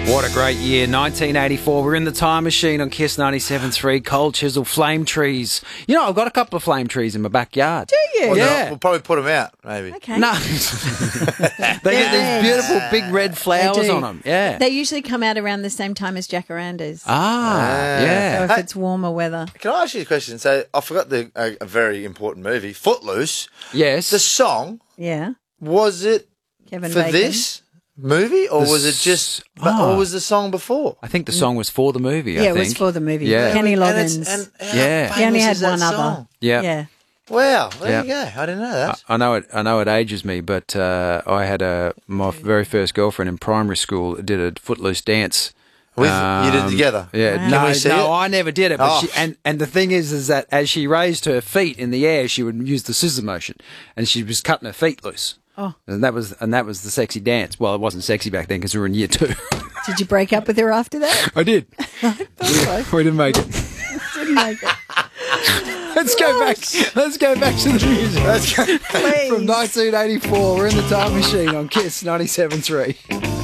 What a great year, 1984. We're in the time machine on Kiss 97.3, Cold Chisel, flame trees. You know, I've got a couple of flame trees in my backyard. Do you? Well, Yeah. no, we'll probably put them out, maybe. Okay. No. They get these beautiful big red flowers They do. on them. Yeah. They usually come out around the same time as jacarandas. Yeah. So if it's warmer weather. Can I ask you a question? So I forgot a very important movie, Footloose. Yes. The song, Yeah. was it Kevin for Bacon. this movie, or was it just, or was the song before? I think the song was for the movie, Yeah, I it think. was for the movie. Yeah. Kenny And Loggins. and how Yeah. He only famous had is that one other. song? Yeah. Yeah. Wow, there you go. I didn't know that. I know it ages me, but I had my very first girlfriend in primary school did a Footloose dance. You did it together? Yeah, Wow. no, Can we see it? I never did it. But Oh. she, and the thing is that as she raised her feet in the air, she would use the scissor motion, and she was cutting her feet loose. Oh. And that was the sexy dance. Well, it wasn't sexy back then because we were in year 2. Did you break up with her after that? I did. We didn't make it. Didn't make it. Let's go back. Let's go back to the music. Let's go. Please. From 1984, we're in the time machine on Kiss 97.3.